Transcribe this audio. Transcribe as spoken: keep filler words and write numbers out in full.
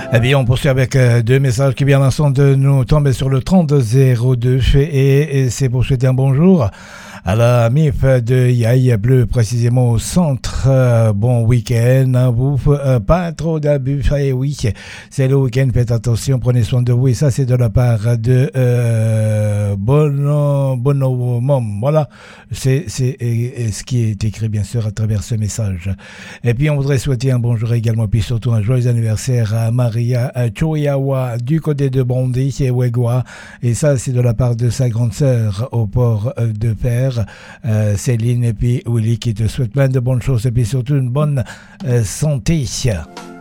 Eh bien, on poursuit avec euh, deux messages qui viennent l'instant de nous tomber sur le trente zéro deux et, et c'est pour souhaiter un bonjour à la M I F de Yaï Bleu, précisément au centre. Euh, bon week-end, hein, vous, euh, pas trop d'abus. Et oui, c'est le week-end, faites attention, prenez soin de vous. Et ça, c'est de la part de euh, Bono, Bono Mom. Voilà, c'est, c'est et, et ce qui est écrit, bien sûr, à travers ce message. Et puis, on voudrait souhaiter un bonjour également, puis surtout un joyeux anniversaire à Maria Choyawa du côté de Bondy et Wegwa. Et ça, c'est de la part de sa grande sœur au port de Fer. Euh, Céline et puis Willy qui te souhaitent plein de bonnes choses et puis surtout une bonne euh, santé.